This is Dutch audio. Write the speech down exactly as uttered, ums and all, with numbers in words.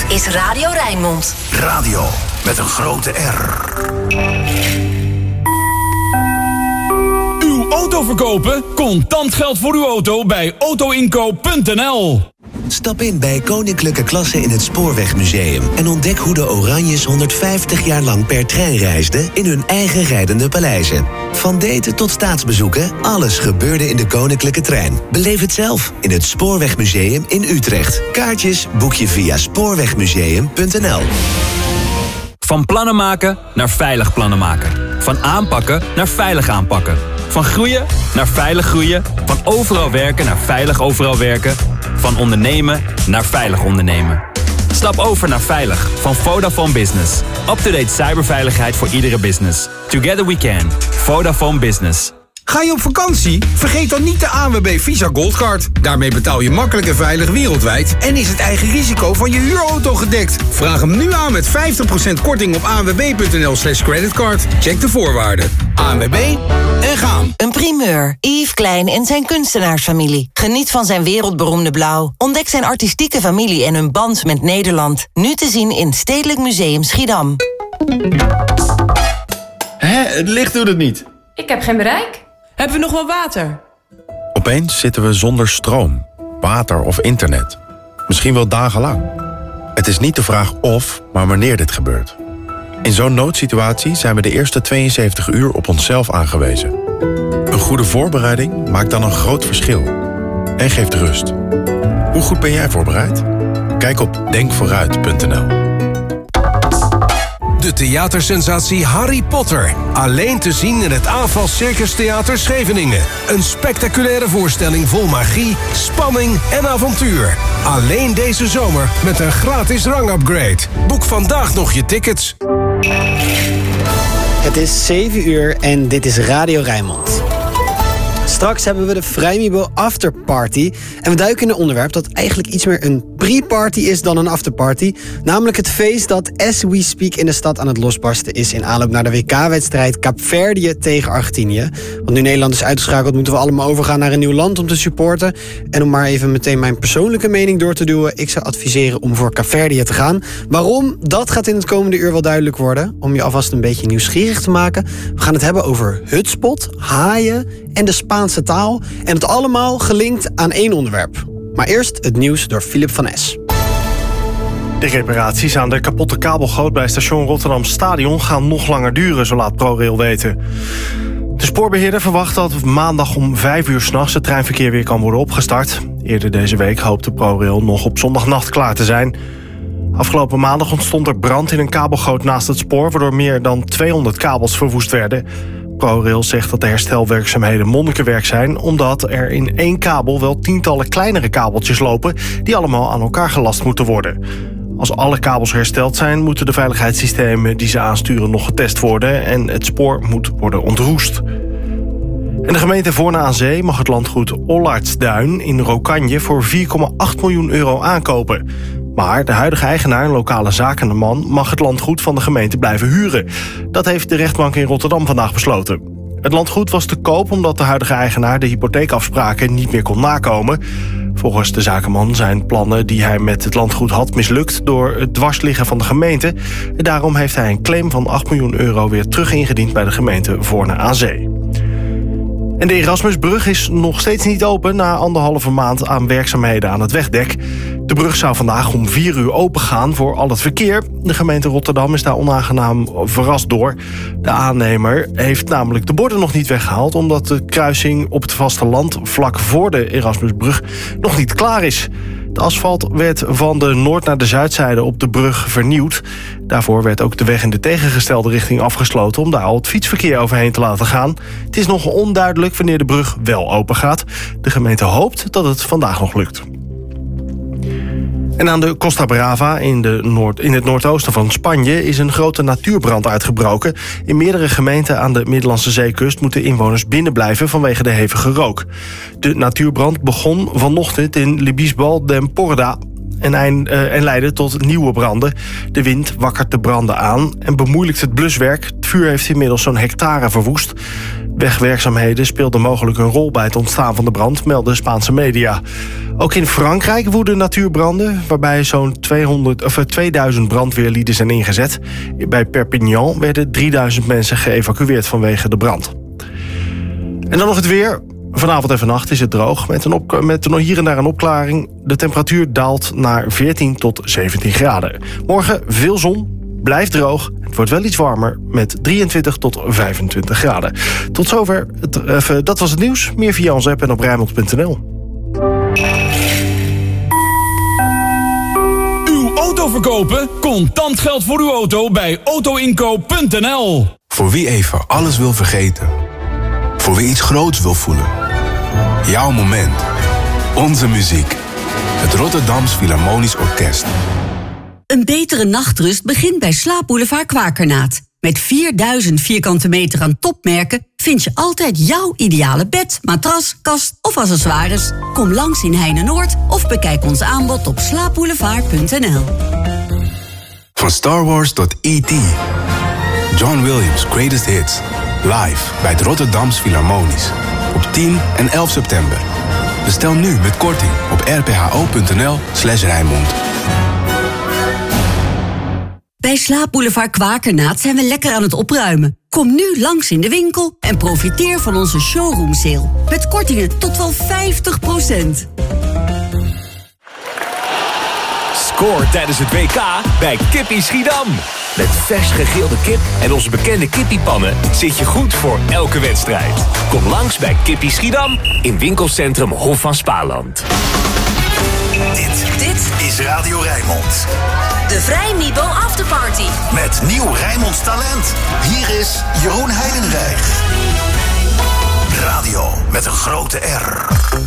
is Radio Rijnmond. Radio met een grote R. Uw auto verkopen? Contant geld voor uw auto bij autoinkoop punt n l. Stap in bij Koninklijke Klasse in het Spoorwegmuseum en ontdek hoe de Oranjes honderdvijftig jaar lang per trein reisden in hun eigen rijdende paleizen. Van daten tot staatsbezoeken, alles gebeurde in de Koninklijke Trein. Beleef het zelf in het Spoorwegmuseum in Utrecht. Kaartjes boek je via spoorwegmuseum punt n l. Van plannen maken naar veilig plannen maken. Van aanpakken naar veilig aanpakken. Van groeien naar veilig groeien. Van overal werken naar veilig overal werken. Van ondernemen naar veilig ondernemen. Stap over naar Veilig van Vodafone Business. Up-to-date cyberveiligheid voor iedere business. Together we can. Vodafone Business. Ga je op vakantie? Vergeet dan niet de A N W B Visa Goldcard. Daarmee betaal je makkelijk en veilig wereldwijd en is het eigen risico van je huurauto gedekt. Vraag hem nu aan met vijftig procent korting op a n w b punt n l slash creditcard. Check de voorwaarden. A N W B en gaan. Een primeur. Yves Klein en zijn kunstenaarsfamilie. Geniet van zijn wereldberoemde blauw. Ontdek zijn artistieke familie en hun band met Nederland. Nu te zien in Stedelijk Museum Schiedam. Hé, het licht doet het niet. Ik heb geen bereik. Hebben we nog wel water? Opeens zitten we zonder stroom, water of internet. Misschien wel dagenlang. Het is niet de vraag of, maar wanneer dit gebeurt. In zo'n noodsituatie zijn we de eerste tweeënzeventig uur op onszelf aangewezen. Een goede voorbereiding maakt dan een groot verschil. En geeft rust. Hoe goed ben jij voorbereid? Kijk op denk vooruit punt n l. De theatersensatie Harry Potter. Alleen te zien in het Aanval Circus Theater Scheveningen. Een spectaculaire voorstelling vol magie, spanning en avontuur. Alleen deze zomer met een gratis rangupgrade. Boek vandaag nog je tickets. Het is zeven uur en dit is Radio Rijnmond. Straks hebben we de Vrijmibo Afterparty. En we duiken in een onderwerp dat eigenlijk iets meer een pre-party is dan een afterparty. Namelijk het feest dat as we speak in de stad aan het losbarsten is in aanloop naar de W K-wedstrijd Kaapverdië tegen Argentinië. Want nu Nederland is uitgeschakeld moeten we allemaal overgaan naar een nieuw land om te supporten. En om maar even meteen mijn persoonlijke mening door te duwen. Ik zou adviseren om voor Kaapverdië te gaan. Waarom? Dat gaat in het komende uur wel duidelijk worden. Om je alvast een beetje nieuwsgierig te maken. We gaan het hebben over hutspot, haaien en de Spaanse taal. En het allemaal gelinkt aan één onderwerp. Maar eerst het nieuws door Philip van Es. De reparaties aan de kapotte kabelgoot bij station Rotterdam Stadion gaan nog langer duren, zo laat ProRail weten. De spoorbeheerder verwacht dat maandag om vijf uur 's nachts het treinverkeer weer kan worden opgestart. Eerder deze week hoopte ProRail nog op zondagnacht klaar te zijn. Afgelopen maandag ontstond er brand in een kabelgoot naast het spoor, waardoor meer dan tweehonderd kabels verwoest werden. ProRail zegt dat de herstelwerkzaamheden monnikenwerk zijn, omdat er in één kabel wel tientallen kleinere kabeltjes lopen die allemaal aan elkaar gelast moeten worden. Als alle kabels hersteld zijn, moeten de veiligheidssystemen die ze aansturen nog getest worden en het spoor moet worden ontroest. En de gemeente Voorne aan Zee mag het landgoed Ollardsduin in Rokanje voor vier komma acht miljoen euro aankopen. Maar de huidige eigenaar, een lokale zakenman, mag het landgoed van de gemeente blijven huren. Dat heeft de rechtbank in Rotterdam vandaag besloten. Het landgoed was te koop omdat de huidige eigenaar de hypotheekafspraken niet meer kon nakomen. Volgens de zakenman zijn plannen die hij met het landgoed had mislukt door het dwarsliggen van de gemeente. En daarom heeft hij een claim van acht miljoen euro weer terug ingediend bij de gemeente Voorne aan Zee. En de Erasmusbrug is nog steeds niet open na anderhalve maand aan werkzaamheden aan het wegdek. De brug zou vandaag om vier uur open gaan voor al het verkeer. De gemeente Rotterdam is daar onaangenaam verrast door. De aannemer heeft namelijk de borden nog niet weggehaald, omdat de kruising op het vasteland vlak voor de Erasmusbrug nog niet klaar is. De asfalt werd van de noord naar de zuidzijde op de brug vernieuwd. Daarvoor werd ook de weg in de tegengestelde richting afgesloten om daar al het fietsverkeer overheen te laten gaan. Het is nog onduidelijk wanneer de brug wel open gaat. De gemeente hoopt dat het vandaag nog lukt. En aan de Costa Brava in, de Noord, in het noordoosten van Spanje is een grote natuurbrand uitgebroken. In meerdere gemeenten aan de Middellandse Zeekust moeten inwoners binnenblijven vanwege de hevige rook. De natuurbrand begon vanochtend in Libisbal d'Empordà en, eind, uh, en leidde tot nieuwe branden. De wind wakkert de branden aan en bemoeilijkt het bluswerk. Het vuur heeft inmiddels zo'n hectare verwoest. Wegwerkzaamheden speelden mogelijk een rol bij het ontstaan van de brand, melden Spaanse media. Ook in Frankrijk woeden natuurbranden, waarbij zo'n tweehonderd, of tweeduizend brandweerlieden zijn ingezet. Bij Perpignan werden drieduizend mensen geëvacueerd vanwege de brand. En dan nog het weer. Vanavond en vannacht is het droog, met, een op, met een hier en daar een opklaring. De temperatuur daalt naar veertien tot zeventien graden. Morgen veel zon. Blijft droog. Het wordt wel iets warmer met drieëntwintig tot vijfentwintig graden. Tot zover. Het, even, dat was het nieuws. Meer via onze app en op Rijnmond punt n l. Uw auto verkopen? Contant geld voor uw auto bij auto inkoop punt n l. Voor wie even alles wil vergeten. Voor wie iets groots wil voelen. Jouw moment. Onze muziek. Het Rotterdams Philharmonisch Orkest. Een betere nachtrust begint bij Slaapboulevard Kwakernaat. Met vierduizend vierkante meter aan topmerken vind je altijd jouw ideale bed, matras, kast of accessoires. Kom langs in Heine-Noord of bekijk ons aanbod op slaapboulevard punt n l. Van Star Wars tot E T John Williams' Greatest Hits. Live bij het Rotterdams Philharmonisch. Op tien en elf september. Bestel nu met korting op r p h o punt n l slash Rijnmond. Bij Slaapboulevard Kwakernaat zijn we lekker aan het opruimen. Kom nu langs in de winkel en profiteer van onze showroom sale. Met kortingen tot wel vijftig procent. Scoor tijdens het W K bij Kippie Schiedam. Met vers gegrilde kip en onze bekende kippiepannen zit je goed voor elke wedstrijd. Kom langs bij Kippie Schiedam in winkelcentrum Hof van Spaarland. Dit, dit is Radio Rijnmond. De Vrijmibo Afterparty. Met nieuw Rijnmonds talent. Hier is Jeroen Heidenreich. Radio met een grote R.